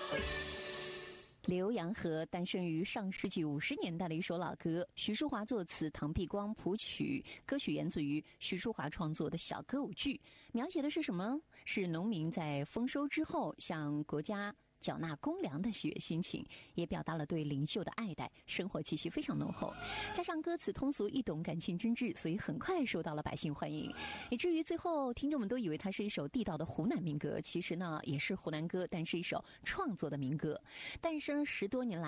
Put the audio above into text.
浏阳河诞生于上世纪50年代的一首老歌，徐淑华作词，唐碧光谱曲，歌曲源自于徐淑华创作的小歌舞剧，描写的是什么？是农民在丰收之后向国家缴纳公粮的喜悦心情，也表达了对领袖的爱戴，生活气息非常浓厚。加上歌词通俗易懂，感情真挚，所以很快受到了百姓欢迎。以至于最后听众们都以为它是一首地道的湖南民歌，其实呢也是湖南歌，但是一首创作的民歌。诞生10多年来